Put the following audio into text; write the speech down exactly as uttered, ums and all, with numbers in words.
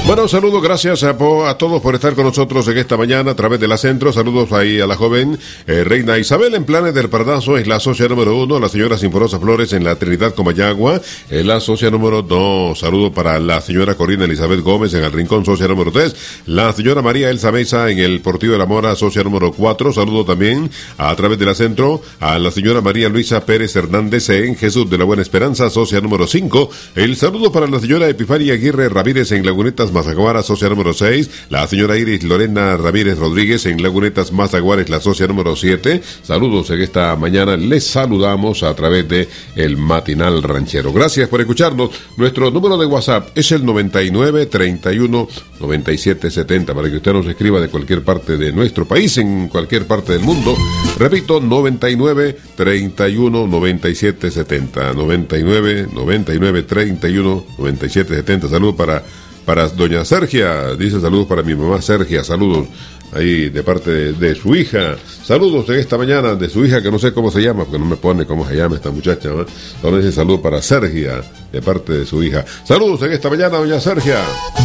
Bueno, saludos, gracias a, a todos por estar con nosotros en esta mañana a través de la Centro. Saludos ahí a la joven eh, Reina Isabel en Planes del Pardazo, es la socia número uno. La señora Sinforosa Flores en la Trinidad Comayagua, es la socia número dos. Saludos para la señora Corina Elizabeth Gómez en el Rincón, socia número tres. La señora María Elsa Mesa en el Portillo de la Mora, socia número cuatro. Saludos también a través de la Centro a la señora María Luisa Pérez Hernández en Jesús de la Buena Esperanza, socia número cinco. El saludo para la señora Epifania Aguirre Ramírez en Lagunetas Mazaguara, socia número seis, la señora Iris Lorena Ramírez Rodríguez en Lagunetas Mazaguares, la socia número siete. Saludos en esta mañana, les saludamos a través de el Matinal Ranchero. Gracias por escucharnos. Nuestro número de WhatsApp es el noventa y nueve, treinta y uno, noventa y siete, setenta, para que usted nos escriba de cualquier parte de nuestro país, en cualquier parte del mundo. Repito, noventa y nueve, treinta y uno, noventa y siete, setenta, noventa y nueve, noventa y nueve, treinta y uno, noventa y siete, setenta. Saludos para Para doña Sergia, dice saludos para mi mamá Sergia, saludos ahí de parte de, de su hija. Saludos en esta mañana de su hija, que no sé cómo se llama, porque no me pone cómo se llama esta muchacha, ¿no? Ahora dice saludos para Sergia, de parte de su hija. Saludos en esta mañana, doña Sergia.